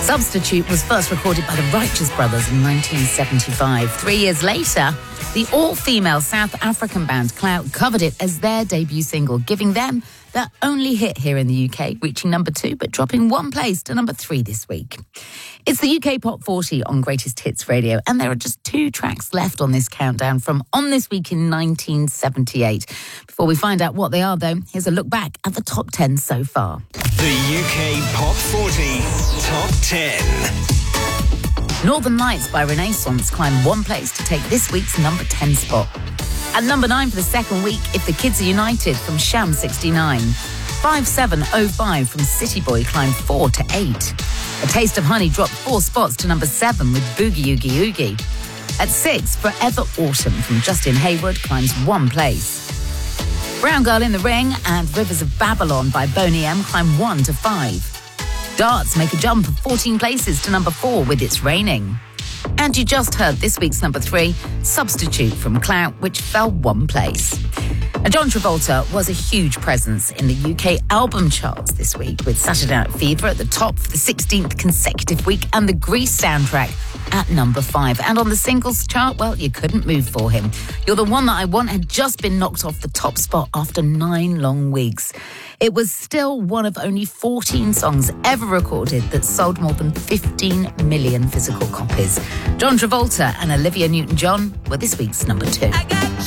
Substitute was first recorded by the Righteous Brothers in 1975. 3 years later, the all-female South African band Clout covered it as their debut single, giving them their only hit here in the UK, reaching number 2, but dropping 1 place to number 3 this week. It's the UK Pop 40 on Greatest Hits Radio, and there are just 2 tracks left on this countdown from On This Week in 1978. Before we find out what they are, though, here's a look back at the top 10 so far. The UK Pop 40 Top 10. Northern Lights by Renaissance climbed 1 place to take this week's number 10 spot. At number 9 for the second week, If the Kids Are United from Sham 69. 5705 from City Boy climbed 4 to 8. A Taste of Honey dropped 4 spots to number 7 with Boogie Oogie Oogie. At 6, Forever Autumn from Justin Hayward climbs 1 place. Brown Girl in the Ring and Rivers of Babylon by Boney M climb 1 to 5. Darts make a jump of 14 places to number 4 with It's Raining. And you just heard this week's number 3, Substitute from Clout, which fell 1 place. Now, John Travolta was a huge presence in the UK album charts this week, with Saturday Night Fever at the top for the 16th consecutive week and the Grease soundtrack at number 5. And on the singles chart, well, you couldn't move for him. You're the One That I Want had just been knocked off the top spot after 9 long weeks. It was still one of only 14 songs ever recorded that sold more than 15 million physical copies. John Travolta and Olivia Newton-John were this week's number 2.